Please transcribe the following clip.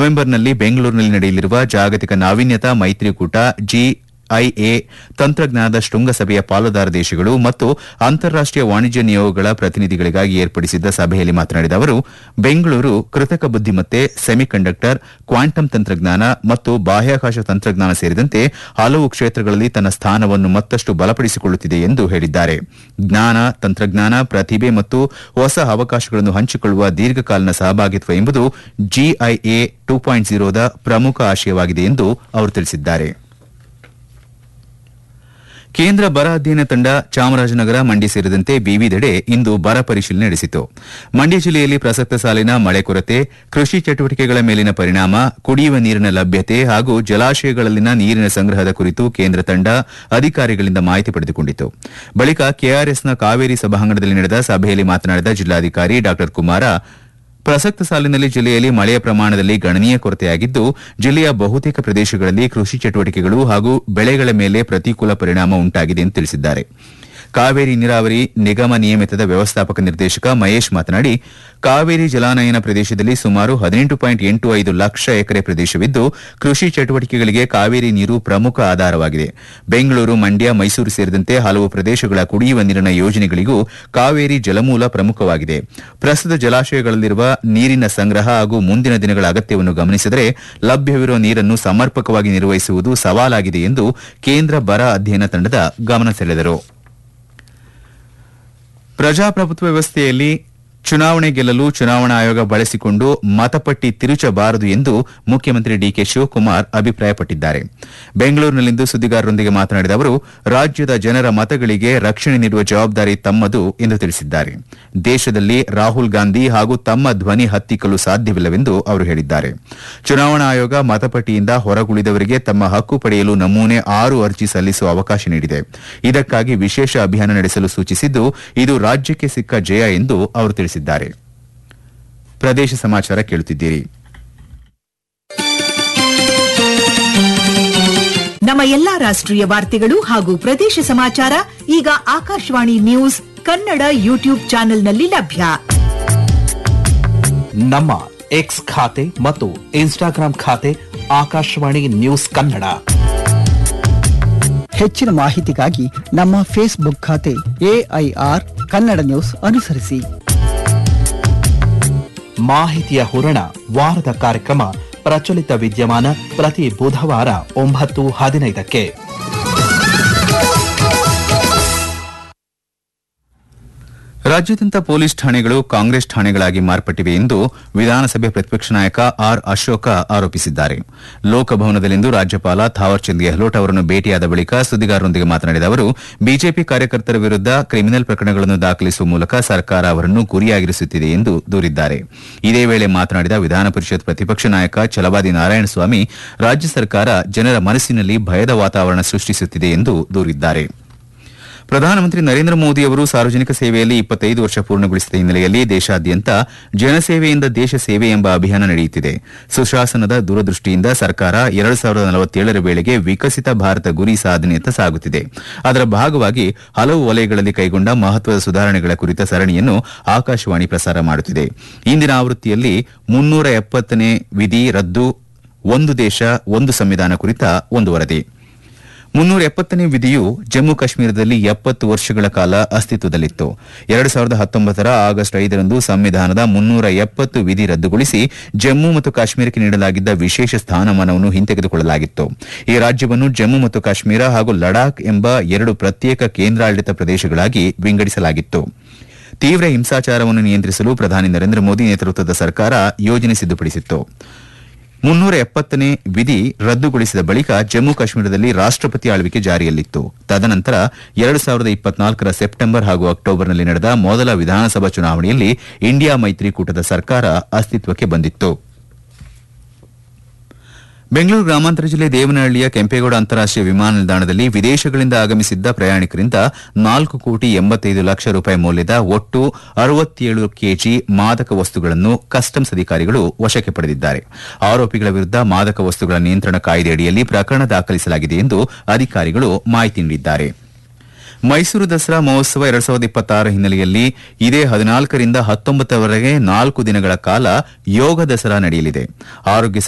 ನವೆಂಬರ್ನಲ್ಲಿ ಬೆಂಗಳೂರಿನಲ್ಲಿ ನಡೆಯಲಿರುವ ಜಾಗತಿಕ ನಾವೀನ್ಯತಾ ಮೈತ್ರಿಕೂಟ GIA ತಂತ್ರಜ್ಞಾನದ ಶೃಂಗಸಭೆಯ ಪಾಲುದಾರ ದೇಶಗಳು ಮತ್ತು ಅಂತಾರಾಷ್ಟೀಯ ವಾಣಿಜ್ಯ ನಿಯೋಗಗಳ ಪ್ರತಿನಿಧಿಗಳಿಗಾಗಿ ಏರ್ಪಡಿಸಿದ್ದ ಸಭೆಯಲ್ಲಿ ಮಾತನಾಡಿದ ಅವರು ಬೆಂಗಳೂರು ಕೃತಕ ಬುದ್ದಿಮತ್ತೆ ಸೆಮಿಕಂಡಕ್ಟರ್ ಕ್ವಾಂಟಮ್ ತಂತ್ರಜ್ಞಾನ ಮತ್ತು ಬಾಹ್ಯಾಕಾಶ ತಂತ್ರಜ್ಞಾನ ಸೇರಿದಂತೆ ಹಲವು ಕ್ಷೇತ್ರಗಳಲ್ಲಿ ತನ್ನ ಸ್ಥಾನವನ್ನು ಮತ್ತಷ್ಟು ಬಲಪಡಿಸಿಕೊಳ್ಳುತ್ತಿದೆ ಎಂದು ಹೇಳಿದ್ದಾರೆ. ಜ್ಞಾನ, ತಂತ್ರಜ್ಞಾನ, ಪ್ರತಿಭೆ ಮತ್ತು ಹೊಸ ಅವಕಾಶಗಳನ್ನು ಹಂಚಿಕೊಳ್ಳುವ ದೀರ್ಘಕಾಲೀನ ಸಹಭಾಗಿತ್ವ ಎಂಬುದು GIA 2.0ದ ಪ್ರಮುಖ ಆಶಯವಾಗಿದೆ ಎಂದು ಅವರು ತಿಳಿಸಿದ್ದಾರೆ. ಕೇಂದ್ರ ಬರ ಅಧ್ಯಯನ ತಂಡ ಚಾಮರಾಜನಗರ, ಮಂಡ್ಯ ಸೇರಿದಂತೆ ವಿವಿಧೆಡೆ ಇಂದು ಬರ ಪರಿಶೀಲನೆ ನಡೆಸಿತು. ಮಂಡ್ಯ ಜಿಲ್ಲೆಯಲ್ಲಿ ಪ್ರಸಕ್ತ ಸಾಲಿನ ಮಳೆ ಕೊರತೆ, ಕೃಷಿ ಚಟುವಟಿಕೆಗಳ ಮೇಲಿನ ಪರಿಣಾಮ, ಕುಡಿಯುವ ನೀರಿನ ಲಭ್ಯತೆ ಹಾಗೂ ಜಲಾಶಯಗಳಲ್ಲಿನ ನೀರಿನ ಸಂಗ್ರಹದ ಕುರಿತು ಕೇಂದ್ರ ತಂಡ ಅಧಿಕಾರಿಗಳಿಂದ ಮಾಹಿತಿ ಪಡೆದುಕೊಂಡಿತು. ಬಳಿಕ ಕೆಆರ್ಎಸ್ನ ಕಾವೇರಿ ಸಭಾಂಗಣದಲ್ಲಿ ನಡೆದ ಸಭೆಯಲ್ಲಿ ಮಾತನಾಡಿದ ಜಿಲ್ಲಾಧಿಕಾರಿ ಡಾ ಕುಮಾರ, ಪ್ರಸಕ್ತ ಸಾಲಿನಲ್ಲಿ ಜಿಲ್ಲೆಯಲ್ಲಿ ಮಳೆಯ ಪ್ರಮಾಣದಲ್ಲಿ ಗಣನೀಯ ಕೊರತೆಯಾಗಿದ್ದು, ಜಿಲ್ಲೆಯ ಬಹುತೇಕ ಪ್ರದೇಶಗಳಲ್ಲಿ ಕೃಷಿ ಚಟುವಟಿಕೆಗಳು ಹಾಗೂ ಬೆಳೆಗಳ ಮೇಲೆ ಪ್ರತಿಕೂಲ ಪರಿಣಾಮ ಉಂಟಾಗಿದೆ ಎಂದು ತಿಳಿಸಿದ್ದಾರೆ. ಕಾವೇರಿ ನೀರಾವರಿ ನಿಗಮ ನಿಯಮಿತದ ವ್ಯವಸ್ಥಾಪಕ ನಿರ್ದೇಶಕ ಮಹೇಶ್ ಮಾತನಾಡಿ, ಕಾವೇರಿ ಜಲಾನಯನ ಪ್ರದೇಶದಲ್ಲಿ ಸುಮಾರು 18.85 ಲಕ್ಷ ಎಕರೆ ಪ್ರದೇಶವಿದ್ದು, ಕೃಷಿ ಚಟುವಟಿಕೆಗಳಿಗೆ ಕಾವೇರಿ ನೀರು ಪ್ರಮುಖ ಆಧಾರವಾಗಿದೆ. ಬೆಂಗಳೂರು, ಮಂಡ್ಯ, ಮೈಸೂರು ಸೇರಿದಂತೆ ಹಲವು ಪ್ರದೇಶಗಳ ಕುಡಿಯುವ ನೀರಿನ ಯೋಜನೆಗಳಿಗೂ ಕಾವೇರಿ ಜಲಮೂಲ ಪ್ರಮುಖವಾಗಿದೆ. ಪ್ರಸ್ತುತ ಜಲಾಶಯಗಳಲ್ಲಿರುವ ನೀರಿನ ಸಂಗ್ರಹ ಹಾಗೂ ಮುಂದಿನ ದಿನಗಳ ಅಗತ್ಯವನ್ನು ಗಮನಿಸಿದರೆ ಲಭ್ಯವಿರುವ ನೀರನ್ನು ಸಮರ್ಪಕವಾಗಿ ನಿರ್ವಹಿಸುವುದು ಸವಾಲಾಗಿದೆ ಎಂದು ಕೇಂದ್ರ ಬರ ಅಧ್ಯಯನ ತಂಡದ ಗಮನ ಸೆಳೆದರು. ಪ್ರಜಾಪ್ರಭುತ್ವ ವ್ಯವಸ್ಥೆಯಲ್ಲಿ ಚುನಾವಣೆ ಗೆಲ್ಲಲು ಚುನಾವಣಾ ಆಯೋಗ ಬಳಸಿಕೊಂಡು ಮತಪಟ್ಟಿ ತಿರುಚಬಾರದು ಎಂದು ಮುಖ್ಯಮಂತ್ರಿ ಡಿಕೆ ಶಿವಕುಮಾರ್ ಅಭಿಪ್ರಾಯಪಟ್ಟಿದ್ದಾರೆ. ಬೆಂಗಳೂರಿನಲ್ಲಿಂದು ಸುದ್ದಿಗಾರರೊಂದಿಗೆ ಮಾತನಾಡಿದ ಅವರು, ರಾಜ್ಯದ ಜನರ ಮತಗಳಿಗೆ ರಕ್ಷಣೆ ನೀಡುವ ಜವಾಬ್ದಾರಿ ತಮ್ಮದು ಎಂದು ತಿಳಿಸಿದ್ದಾರೆ. ದೇಶದಲ್ಲಿ ರಾಹುಲ್ ಗಾಂಧಿ ಹಾಗೂ ತಮ್ಮ ಧ್ವನಿ ಹತ್ತಿಕ್ಕಲು ಸಾಧ್ಯವಿಲ್ಲವೆಂದು ಅವರು ಹೇಳಿದ್ದಾರೆ. ಚುನಾವಣಾ ಆಯೋಗ ಮತಪಟ್ಟಿಯಿಂದ ಹೊರಗುಳಿದವರಿಗೆ ತಮ್ಮ ಹಕ್ಕು ಪಡೆಯಲು ನಮೂನೆ 6 ಅರ್ಜಿ ಸಲ್ಲಿಸುವ ಅವಕಾಶ ನೀಡಿದೆ. ಇದಕ್ಕಾಗಿ ವಿಶೇಷ ಅಭಿಯಾನ ನಡೆಸಲು ಸೂಚಿಸಿದ್ದು, ಇದು ರಾಜ್ಯಕ್ಕೆ ಸಿಕ್ಕ ಜಯ ಎಂದು ಅವರು ತಿಳಿಸಿದ್ದಾರೆ. ಪ್ರದೇಶ ಸಮಾಚಾರ ಕೇಳುತ್ತಿದ್ದೀರಿ. ನಮ್ಮ ಎಲ್ಲಾ ರಾಷ್ಟ್ರೀಯ ವಾರ್ತೆಗಳು ಹಾಗೂ ಪ್ರದೇಶ ಸಮಾಚಾರ ಈಗ ಆಕಾಶವಾಣಿ ನ್ಯೂಸ್ ಕನ್ನಡ ಯೂಟ್ಯೂಬ್ ಚಾನೆಲ್ನಲ್ಲಿ ಲಭ್ಯ. ನಮ್ಮ ಎಕ್ಸ್ ಖಾತೆ ಮತ್ತು ಇನ್ಸ್ಟಾಗ್ರಾಂ ಖಾತೆ ಆಕಾಶವಾಣಿ ನ್ಯೂಸ್ ಕನ್ನಡ. ಹೆಚ್ಚಿನ ಮಾಹಿತಿಗಾಗಿ ನಮ್ಮ ಫೇಸ್ಬುಕ್ ಖಾತೆ AIR ಕನ್ನಡ ನ್ಯೂಸ್ ಅನುಸರಿಸಿ. ಮಾಹಿತಿಯ ಹೂರಣ ವಾರದ ಕಾರ್ಯಕ್ರಮ ಪ್ರಚಲಿತ ವಿದ್ಯಮಾನ ಪ್ರತಿ ಬುಧವಾರ 9:15ಕ್ಕೆ. ರಾಜ್ಯಾದ್ಯಂತ ಪೊಲೀಸ್ ಠಾಣೆಗಳು ಕಾಂಗ್ರೆಸ್ ಠಾಣೆಗಳಾಗಿ ಮಾರ್ಪಟ್ಟಿವೆ ಎಂದು ವಿಧಾನಸಭೆ ಪ್ರತಿಪಕ್ಷ ನಾಯಕ ಆರ್ ಅಶೋಕ ಆರೋಪಿಸಿದ್ದಾರೆ. ಲೋಕಭವನದಲ್ಲಿಂದು ರಾಜ್ಯಪಾಲ ಥಾವರ್ಚಂದ್ ಗೆಹ್ಲೋಟ್ ಅವರನ್ನು ಭೇಟಿಯಾದ ಬಳಿಕ ಸುದ್ದಿಗಾರರೊಂದಿಗೆ ಮಾತನಾಡಿದ ಅವರು, ಬಿಜೆಪಿ ಕಾರ್ಯಕರ್ತರ ವಿರುದ್ದ ಕ್ರಿಮಿನಲ್ ಪ್ರಕರಣಗಳನ್ನು ದಾಖಲಿಸುವ ಮೂಲಕ ಸರ್ಕಾರ ಅವರನ್ನು ಗುರಿಯಾಗಿರಿಸುತ್ತಿದೆ ಎಂದು ದೂರಿದ್ದಾರೆ. ಇದೇ ವೇಳೆ ಮಾತನಾಡಿದ ವಿಧಾನ ಪರಿಷತ್ ಪ್ರತಿಪಕ್ಷ ನಾಯಕ ಛಲವಾದಿ ನಾರಾಯಣಸ್ವಾಮಿ, ರಾಜ್ಯ ಸರ್ಕಾರ ಜನರ ಮನಸ್ಸಿನಲ್ಲಿ ಭಯದ ವಾತಾವರಣ ಸೃಷ್ಟಿಸುತ್ತಿದೆ ಎಂದು ದೂರಿದ್ದಾರೆ. ಪ್ರಧಾನಮಂತ್ರಿ ನರೇಂದ್ರ ಮೋದಿ ಅವರು ಸಾರ್ವಜನಿಕ ಸೇವೆಯಲ್ಲಿ 25 ವರ್ಷ ಪೂರ್ಣಗೊಳಿಸಿದ ಹಿನ್ನೆಲೆಯಲ್ಲಿ ದೇಶಾದ್ಯಂತ ಜನಸೇವೆಯಿಂದ ದೇಶ ಸೇವೆ ಎಂಬ ಅಭಿಯಾನ ನಡೆಯುತ್ತಿದೆ. ಸುಶಾಸನದ ದೂರದೃಷ್ಟಿಯಿಂದ ಸರ್ಕಾರ 2047ರ ವೇಳೆಗೆ ವಿಕಸಿತ ಭಾರತ ಗುರಿ ಸಾಧನೆಯತ್ತ ಸಾಗುತ್ತಿದೆ. ಅದರ ಭಾಗವಾಗಿ ಹಲವು ವಲಯಗಳಲ್ಲಿ ಕೈಗೊಂಡ ಮಹತ್ವದ ಸುಧಾರಣೆಗಳ ಕುರಿತ ಸರಣಿಯನ್ನು ಆಕಾಶವಾಣಿ ಪ್ರಸಾರ ಮಾಡುತ್ತಿದೆ. ಇಂದಿನ ಆವೃತ್ತಿಯಲ್ಲಿ 370ನೇ ವಿಧಿ ರದ್ದು, ಒಂದು ದೇಶ ಒಂದು ಸಂವಿಧಾನ ಕುರಿತ ಒಂದು ವರದಿ. 370ನೇ ವಿಧಿಯು ಜಮ್ಮು ಕಾಶ್ಮೀರದಲ್ಲಿ 70 ವರ್ಷಗಳ ಕಾಲ ಅಸ್ತಿತ್ವದಲ್ಲಿತ್ತು. 2019ರ ಆಗಸ್ಟ್ 5ರಂದು ಸಂವಿಧಾನದ 370 ವಿಧಿ ರದ್ದುಗೊಳಿಸಿ ಜಮ್ಮು ಮತ್ತು ಕಾಶ್ಮೀರಕ್ಕೆ ನೀಡಲಾಗಿದ್ದ ವಿಶೇಷ ಸ್ಥಾನಮಾನವನ್ನು ಹಿಂತೆಗೆದುಕೊಳ್ಳಲಾಗಿತ್ತು. ಈ ರಾಜ್ಯವನ್ನು ಜಮ್ಮು ಮತ್ತು ಕಾಶ್ಮೀರ ಹಾಗೂ ಲಡಾಖ್ ಎಂಬ 2 ಪ್ರತ್ಯೇಕ ಕೇಂದ್ರಾಡಳಿತ ಪ್ರದೇಶಗಳಾಗಿ ವಿಂಗಡಿಸಲಾಗಿತ್ತು. ತೀವ್ರ ಹಿಂಸಾಚಾರವನ್ನು ನಿಯಂತ್ರಿಸಲು ಪ್ರಧಾನಿ ನರೇಂದ್ರ ಮೋದಿ ನೇತೃತ್ವದ ಸರ್ಕಾರ ಯೋಜನೆ ಸಿದ್ದಪಡಿಸಿತ್ತು. 370ನೇ ವಿಧಿ ರದ್ದುಗೊಳಿಸಿದ ಬಳಿಕ ಜಮ್ಮು ಕಾಶ್ಮೀರದಲ್ಲಿ ರಾಷ್ಟಪತಿ ಆಳ್ವಿಕೆ ಜಾರಿಯಲ್ಲಿತ್ತು. ತದನಂತರ 2024ರ ಸೆಪ್ಟೆಂಬರ್ ಹಾಗೂ ಅಕ್ಟೋಬರ್ನಲ್ಲಿ ನಡೆದ ಮೊದಲ ವಿಧಾನಸಭಾ ಚುನಾವಣೆಯಲ್ಲಿ ಇಂಡಿಯಾ ಮೈತ್ರಿಕೂಟದ ಸರ್ಕಾರ ಅಸ್ತಿತ್ವಕ್ಕೆ ಬಂದಿತ್ತು. ಬೆಂಗಳೂರು ಗ್ರಾಮಾಂತರ ಜಿಲ್ಲೆ ದೇವನಹಳ್ಳಿಯ ಕೆಂಪೇಗೌಡ ಅಂತಾರಾಷ್ಟೀಯ ವಿಮಾನ ನಿಲ್ದಾಣದಲ್ಲಿ ವಿದೇಶಗಳಿಂದ ಆಗಮಿಸಿದ್ದ ಪ್ರಯಾಣಿಕರಿಂದ 4,85,00,000 ರೂಪಾಯಿ ಮೌಲ್ಯದ ಒಟ್ಟು 67 ಕೆಜಿ ಮಾದಕ ವಸ್ತುಗಳನ್ನು ಕಸ್ಟಮ್ಸ್ ಅಧಿಕಾರಿಗಳು ವಶಕ್ಕೆ ಪಡೆದಿದ್ದಾರೆ. ಆರೋಪಿಗಳ ವಿರುದ್ದ ಮಾದಕ ವಸ್ತುಗಳ ನಿಯಂತ್ರಣ ಕಾಯ್ದೆಯಡಿಯಲ್ಲಿ ಪ್ರಕರಣ ದಾಖಲಿಸಲಾಗಿದೆ ಎಂದು ಅಧಿಕಾರಿಗಳು ಮಾಹಿತಿ ನೀಡಿದ್ದಾರೆ. ಮೈಸೂರು ದಸರಾ ಮಹೋತ್ಸವ 2026 ಹಿನ್ನೆಲೆಯಲ್ಲಿ ಇದೇ 14ರಿಂದ 19ರವರೆಗೆ 4 ದಿನಗಳ ಕಾಲ ಯೋಗ ದಸರಾ ನಡೆಯಲಿದೆ. ಆರೋಗ್ಯ